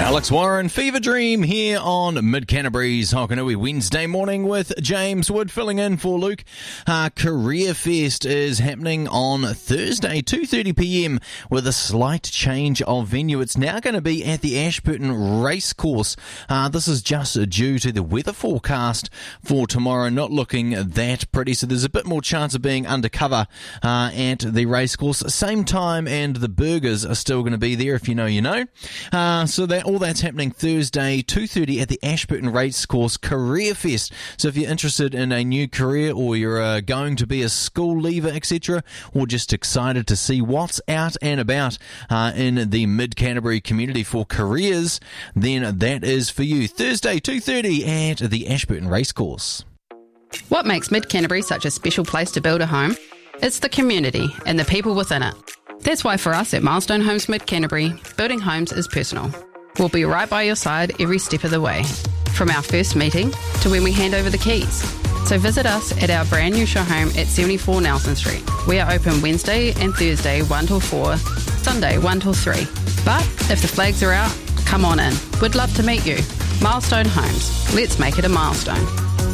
Alex Warren, Fever Dream here on Mid-Canterbury's Hokanui Wednesday morning with James Wood filling in for Luke. Career Fest is happening on Thursday, 2:30pm with a slight change of venue. It's now going to be at the Ashburton Racecourse. This is just due to the weather forecast for tomorrow not looking that pretty, so there's a bit more chance of being undercover at the racecourse. Same time, and the burgers are still going to be there, if you know, you know. So that all that's happening Thursday, 2:30 at the Ashburton Racecourse Career Fest. So if you're interested in a new career, or you're going to be a school leaver, etc., or just excited to see what's out and about in the Mid-Canterbury community for careers, then that is for you. Thursday, 2:30 at the Ashburton Racecourse. What makes Mid-Canterbury such a special place to build a home? It's the community and the people within it. That's why for us at Milestone Homes Mid-Canterbury, building homes is personal. We'll be right by your side every step of the way, from our first meeting to when we hand over the keys. So visit us at our brand new show home at 74 Nelson Street. We are open Wednesday and Thursday 1 till 4, Sunday 1 till 3. But if the flags are out, come on in. We'd love to meet you. Milestone Homes. Let's make it a milestone.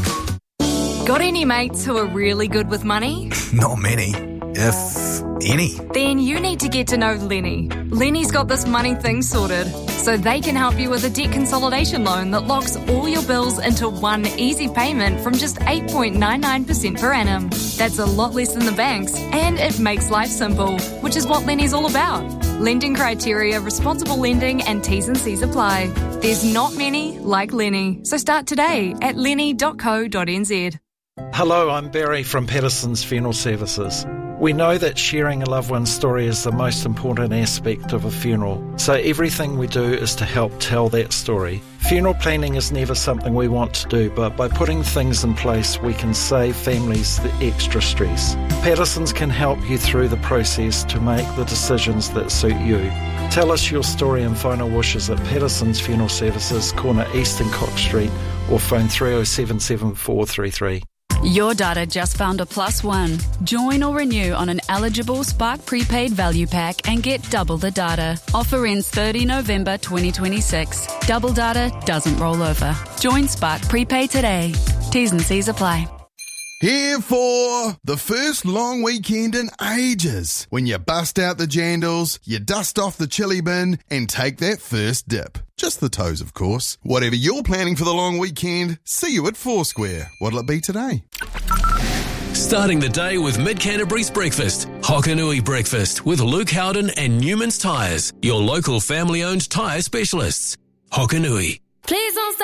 Got any mates who are really good with money? Not many, if any. Then you need to get to know Lenny. Lenny's got this money thing sorted, so they can help you with a debt consolidation loan that locks all your bills into one easy payment from just 8.99% per annum. That's a lot less than the banks, and it makes life simple, which is what Lenny's all about. Lending criteria, responsible lending, and T's and C's apply. There's not many like Lenny, so start today at lenny.co.nz. Hello, I'm Barry from Patterson's Funeral Services. We know that sharing a loved one's story is the most important aspect of a funeral, so everything we do is to help tell that story. Funeral planning is never something we want to do, but by putting things in place, we can save families the extra stress. Patterson's can help you through the process to make the decisions that suit you. Tell us your story and final wishes at Patterson's Funeral Services, corner East and Cox Street, or phone 307 7433. Your data just found a +1. Join or renew on an eligible Spark prepaid value pack and get double the data. Offer ends 30 November 2026. Double data doesn't roll over. Join Spark prepaid today. T's and C's apply. Here for the first long weekend in ages, when you bust out the jandals, you dust off the chili bin, and take that first dip. Just the toes, of course. Whatever you're planning for the long weekend, see you at Foursquare. What'll it be today? Starting the day with Mid-Canterbury's breakfast. Hokanui Breakfast with Luke Howden and Newman's Tyres, your local family-owned tyre specialists. Hokanui. Please don't